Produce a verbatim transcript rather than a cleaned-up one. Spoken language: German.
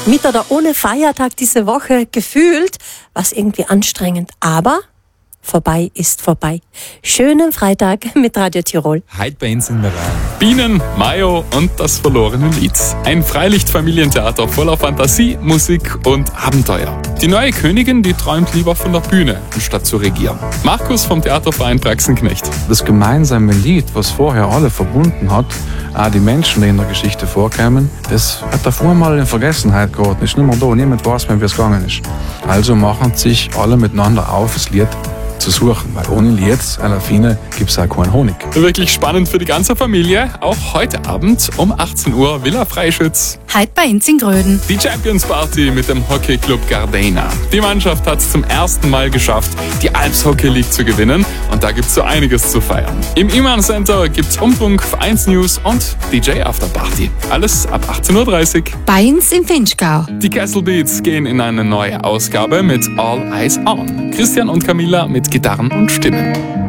Mit oder ohne Feiertag diese Woche gefühlt, was irgendwie anstrengend, aber vorbei ist vorbei. Schönen Freitag mit Radio Tirol. Heute bei uns in der Reihe. Bienen, Mayo und das verlorene Lied. Ein Freilichtfamilientheater voller Fantasie, Musik und Abenteuer. Die neue Königin, die träumt lieber von der Bühne, anstatt zu regieren. Markus vom Theaterverein Praxenknecht. Das gemeinsame Lied, was vorher alle verbunden hat, auch die Menschen, die in der Geschichte vorkamen, das hat davor mal in Vergessenheit geraten. Ist nicht mehr da, niemand weiß mehr, wie es gegangen ist. Also machen sich alle miteinander auf, das Lied zu suchen, weil ohne Lied, à la fine, gibt es auch keinen Honig. Wirklich spannend für die ganze Familie. Auch heute Abend um achtzehn Uhr Villa Freischütz. Heute bei uns in Gröden. Die Champions Party mit dem Hockeyclub Gardena. Die Mannschaft hat es zum ersten Mal geschafft, die Alps Hockey League zu gewinnen. Und da gibt es so einiges zu feiern. Im Iman Center gibt es Umtrunk, Vereinsnews und D J Afterparty. Alles ab achtzehn Uhr dreißig. Bei uns im Finchgau. Die Castle Beats gehen in eine neue Ausgabe mit All Eyes On. Christian und Camilla mit Gitarren und Stimmen.